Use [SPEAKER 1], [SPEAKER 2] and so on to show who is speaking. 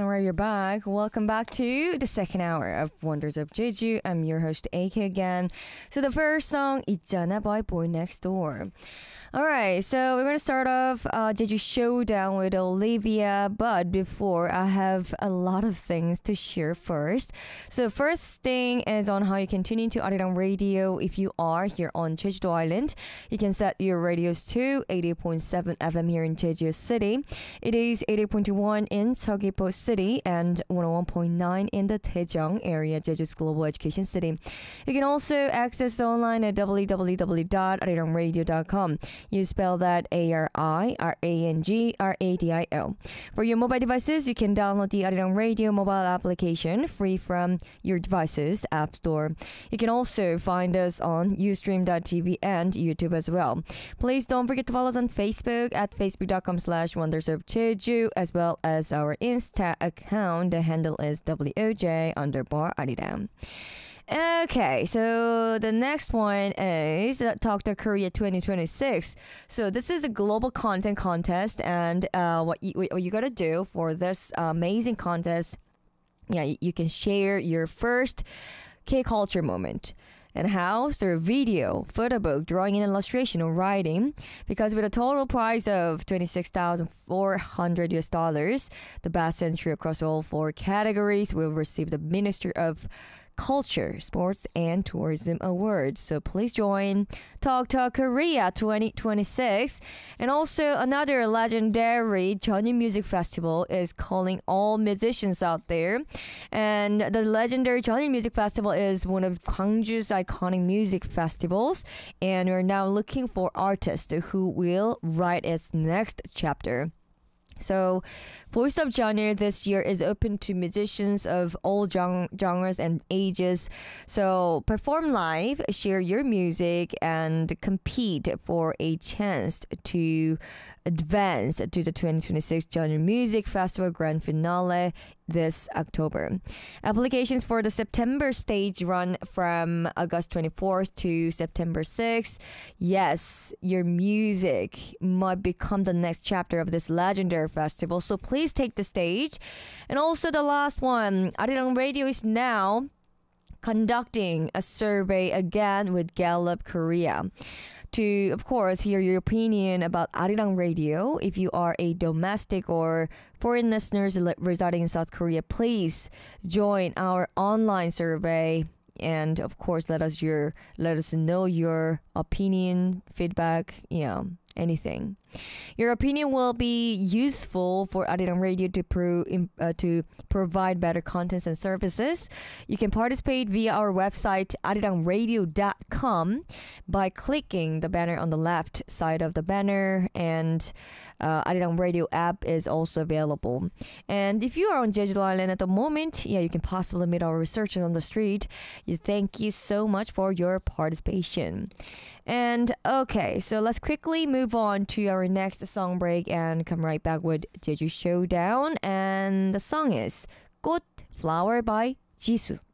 [SPEAKER 1] Alright, you're back. Welcome back to the second hour of Wonders of Jeju. I'm your host, AK again. So the first song, 있잖아 by Boy Next Door. Alright, so we're going to start off Jeju Showdown with Olivia, but before I have a lot of things to share first. So first thing is on how you can tune into Arirang Radio if you are here on Jeju Island. You can set your radios to 88.7 FM here in Jeju City. It is 88.1 in Seogwipo City and 101.9 in the Daejeong area, Jeju's global education city. You can also access online at www.arirangradio.com. You spell that ARIRANGRADIO. For your mobile devices, you can download the Arirang Radio mobile application free from your device's app store. You can also find us on Ustream.tv and YouTube as well. Please don't forget to follow us on Facebook at facebook.com/wondersofjeju, as well as our Insta account. The handle is WOJ_Arirang. Okay, so the next one is Talk to Korea 2026. So this is a global content contest, and what you gotta do for this amazing contest, you can share your first K-culture moment. And how? Through video, photo book, drawing and illustration, or writing. Because with a total prize of $26,400, the best entry across all 4 categories will receive the Ministry of Culture, Sports and Tourism Awards. So please join Talk Korea 2026. And also another legendary Jeonju Music Festival is calling all musicians out there. And the legendary Jeonju Music Festival is one of Gwangju's iconic music festivals. And we're now looking for artists who will write its next chapter. So, Voice of Jeonju this year is open to musicians of all genres and ages. So, perform live, share your music, and compete for a chance to advance to the 2026 Jeonju Music Festival Grand Finale this October. Applications for the September stage run from August 24th to September 6th. Yes, your music might become the next chapter of this legendary festival, so please take the stage. And also the last one, Arirang Radio is now conducting a survey again with Gallup Korea to, of course, hear your opinion about Arirang Radio. If you are a domestic or foreign listeners residing in South Korea, please join our online survey. And of course, let us know your opinion, feedback, anything. Your opinion will be useful for Arirang Radio to provide better contents and services. You can participate via our website arirangradio.com by clicking the banner on the left side of the banner, and Arirang Radio app is also available. And if you are on Jeju Island at the moment, you can possibly meet our researchers on the street. Thank you so much for your participation. And okay, so let's quickly move on to our next song break and come right back with Jeju Showdown. And the song is 꽃 Flower by Jisoo.